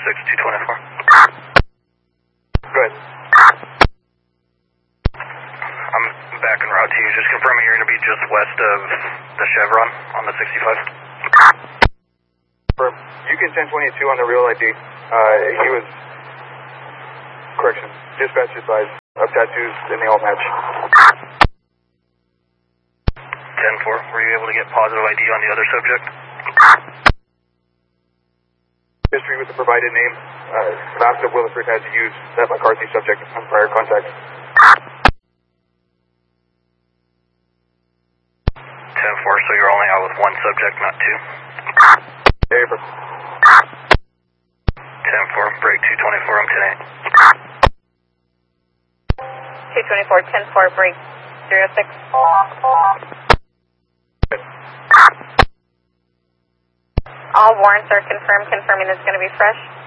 224. Go ahead. I'm back en route to you. Just confirming you're going to be just west of the Chevron on the 65. For Yukon 1022 on the real ID, he was, correction, dispatch advised of tattoos and they all match. 10-4, were you able to get positive ID on the other subject? History with the provided name, maps that Williford had to use that McCarthy subject on prior contact. 10-4, so you're only out with one subject, not two. Hey, bro. 10-4, break 224, I'm 10-8. 224, 10-4, break 06. All warrants are confirmed, confirming it's going to be fresh.